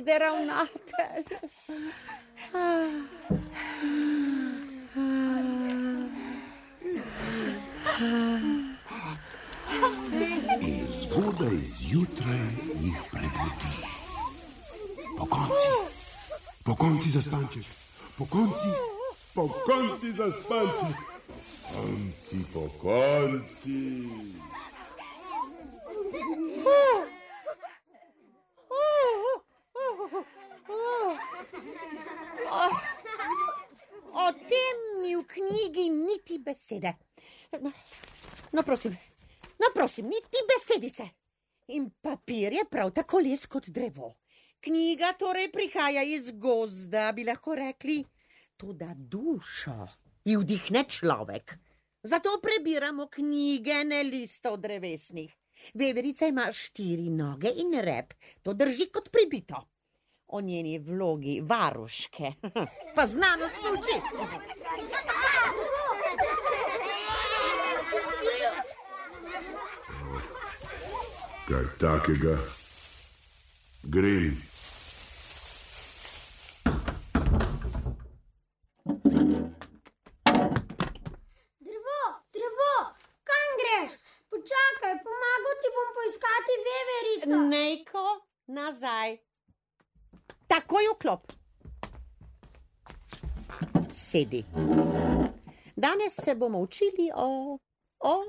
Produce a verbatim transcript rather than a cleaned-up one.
pride ravnatelj. In zgodaj zjutraj jih prebudi. Pokonci, pokonci zaspanček, pokonci, pokonci zaspanček, pokonci, pokonci. O tem mi v knjigi niti besede. No, prosim, no, prosim, niti besedice. In papir je prav tako les kot drevo. Knjiga torej prihaja iz gozda, bi lahko rekli, toda dušo ji vdihne človek. Zato prebiramo knjige, ne listov drevesnih. Veverica ima štiri noge in rep, to drži kot pribito. O njeni vlogi varuške pa znanost uči. Kaj takega? Grem. Drevo, drevo, kam greš? Počakaj, pomagal ti bom poiskati veverico. Nejko, nazaj. Takoj vklop. Sedi. Danes se bomo učili o... o...